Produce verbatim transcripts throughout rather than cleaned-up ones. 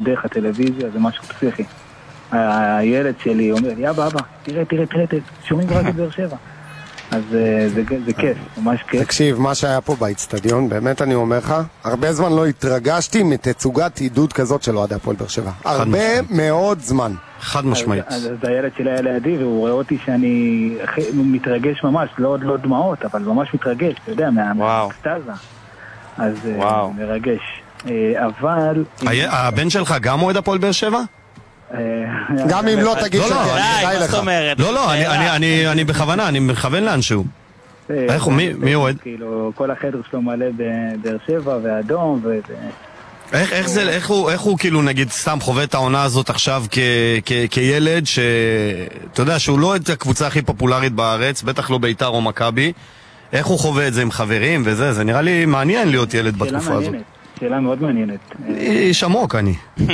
דרך הטלוויזיה, זה משהו פסיכי. הילד שלי אומר לי, אבא, אבא, תראה, תראה, תראה, שומעים רק את באר שבע. אז זה, זה כיף, ממש כיף. תקשיב, מה שהיה פה באצטדיון, באמת אני אומר לך, הרבה זמן לא התרגשתי מתצוגת עידוד כזאת של אוהדי הפועל באר שבע. הרבה מאוד זמן. חד משמעית. אז, אז הילד שלי היה לידי, והוא רואה אותי שאני מתרגש ממש, לא, לא דמעות, אבל ממש מתרגש, אתה יודע, מהאקסטאזה. אז וואו. מרגש. אבל... הבן שלך גם אוהד הפועל באר שבע? גם אם לא תגיד שכדאי לך. לא, לא, אני בכוונה, אני מכוון לאנשהו. איך הוא, מי אוהד? כאילו, כל החדר שלו מלא בבאר שבע ואדום ו... איך זה, איך הוא כאילו נגיד סתם חווה את העונה הזאת עכשיו כילד שאתה יודע שהוא לא את הקבוצה הכי פופולרית בארץ, בטח לא בית"ר או מכבי, איך הוא חווה את זה עם חברים וזה, זה נראה לי מעניין להיות ילד בתקופה הזאת. שאלה מאוד מעניינת. איש עמוק אני.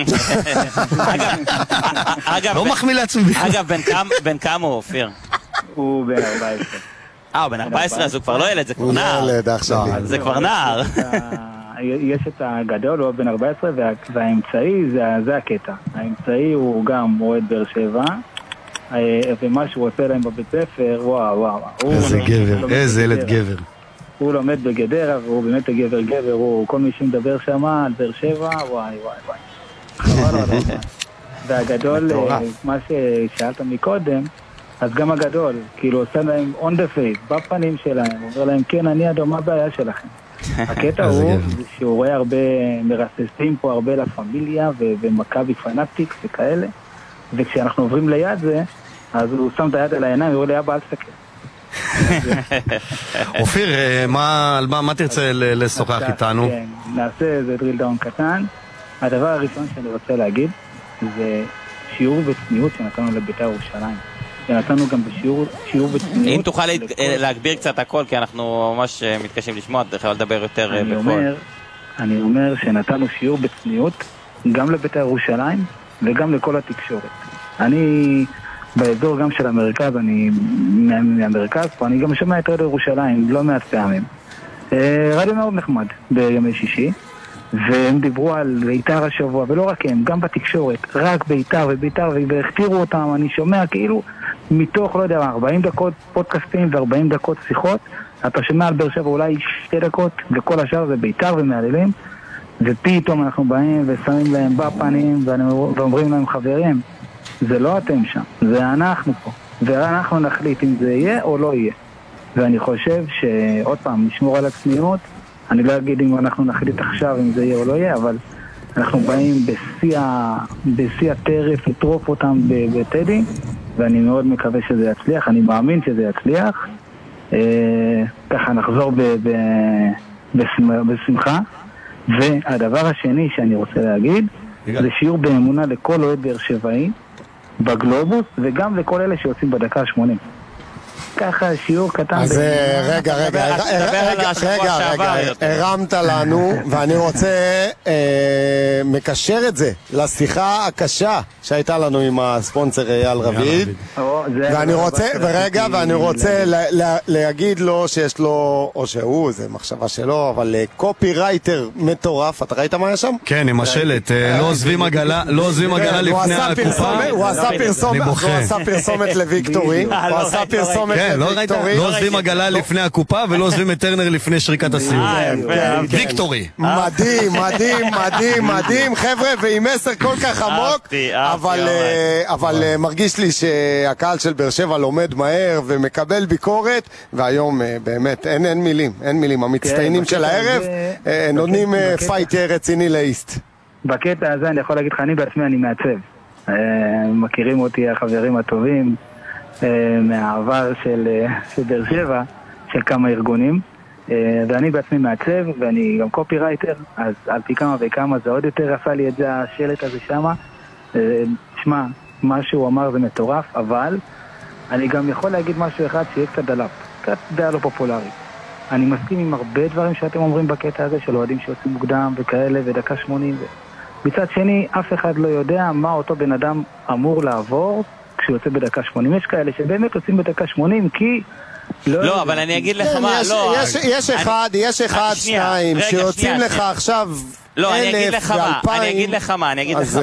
לא מחמיא לעצמי. אגב, בן כמה הוא, אופיר? הוא בן ארבע עשרה. אה, בן ארבע עשרה, אז הוא כבר לא ילד, זה כבר נער. הוא ילד, אח שלי. זה כבר נער. יש את הגדול, הוא בן ארבע עשרה, והאמצעי זה הקטע. האמצעי הוא גם אוהד באר שבע, ומה שהוא עושה להם בבית ספר, וואו, וואו. איזה גבר, איזה ילד גבר. הוא לומד בגדרה, והוא באמת גבר גבר, הוא כל מי שמדבר שם על באר שבע, וואי וואי וואי. והגדול, מה ששאלת מקודם, אז גם הגדול, כאילו עושה להם on the face, בפנים שלהם, הוא אומר להם, כן, אני אדום, מה הבעיה שלכם? הקטע הוא שהוא רואה הרבה מרססים פה, הרבה לפמיליה, ומכבי פנאטיקס וכאלה, וכשאנחנו עוברים ליד זה, אז הוא שם את היד על העיניים, והוא אומר לי, אבא, אל תסתכל. אופיר, מה תרצה לשוחח איתנו? נעשה איזה דריל דאון קטן. הדבר הראשון שאני רוצה להגיד זה שיעור בצניעות שנתנו לבית"ר ירושלים, ונתנו גם בשיעור בצניעות. אם תוכל להגביר קצת הכל, כי אנחנו ממש מתקשים לשמוע, אתה יכול לדבר יותר בקול. אני אומר שנתנו שיעור בצניעות גם לבית"ר ירושלים וגם לכל התקשורת. אני באזור גם של המרכז, אני מהמרכז פה, אני גם שומע את רדיו ירושלים, לא מעט פעמים. רדיו מאוד נחמד בימי שישי, והם דיברו על בית"ר השבוע, ולא רק הם, גם בתקשורת, רק בית"ר ובית"ר, והכתירו אותם, אני שומע כאילו מתוך, לא יודע, ארבעים דקות פודקאסטים ו-ארבעים דקות שיחות, אתה שומע על באר שבע אולי שתי דקות, וכל השאר זה בית"ר ומעללים, ופתאום אנחנו באים ושמים להם בפנים, ואומרים להם חברים, זה לא אתם שם, זה אנחנו פה, ואנחנו נחליט אם זה יהיה או לא יהיה. ואני חושב שעוד פעם, נשמור על הצניעות, אני לא אגיד אם אנחנו נחליט עכשיו אם זה יהיה או לא יהיה, אבל אנחנו באים בשיא הטרף לטרוף אותם בטדי, ואני מאוד מקווה שזה יצליח, אני מאמין שזה יצליח. ככה נחזור בשמחה. והדבר השני שאני רוצה להגיד, זה שיעור באמונה לכל אוהד באר שבעי, בגלובוס, וגם לכל אלה שיוצאים בדקה ה-שמונים. ככה שיעור קטן. אז רגע, רגע, רגע, רגע, הרמת לנו, ואני רוצה מקשר את זה לשיחה הקשה שהייתה לנו עם הספונסר אייל רביד, ואני רוצה, ורגע, ואני רוצה להגיד לו שיש לו, או שהוא, זה מחשבה שלו, אבל קופי רייטר מטורף, אתה ראית מה היה שם? כן, עם השלט, לא עוזבים עגלה, לא עוזבים עגלה לפני הקופה. הוא עשה פרסומת לוויקטורי, הוא עשה פרסומת לא עוזבים עגלה לפני הקופה ולא עוזבים את טרנר לפני שריקת הסיום. ויקטורי. מדהים, מדהים, מדהים, מדהים, חבר'ה, ועם מסר כל כך עמוק, אבל מרגיש לי שהקהל של באר שבע לומד מהר ומקבל ביקורת, והיום באמת אין מילים, אין מילים. המצטיינים של הערב נותנים פייט רציני לאיסט. בקטע הזה אני יכול להגיד לך, אני בעצמי אני מעצב. מכירים אותי החברים הטובים מהעבר של באר שבע, של כמה ארגונים, ואני בעצמי מעצב ואני גם קופי רייטר, אז על פי כמה וכמה זה עוד יותר עשה לי את זה, השלט הזה שמה. שמע, מה שהוא אמר זה מטורף, אבל אני גם יכול להגיד משהו אחד שיהיה קצת דלap, קצת דעה לא פופולרית. אני מסכים עם הרבה דברים שאתם אומרים בקטע הזה של אוהדים שיוצאים מוקדם וכאלה ודקה שמונים, מצד שני אף אחד לא יודע מה אותו בן אדם אמור לעבור כשהוא יוצא בדקה שמונים. יש כאלה שבאמת יוצאים בדקה שמונים כי לא, אבל אני אגיד לך מה, לא, יש אחד, יש אחד, שניים שיוצאים לך עכשיו לא, אני אגיד לך מה, אני אגיד לך מה, אני אגיד לך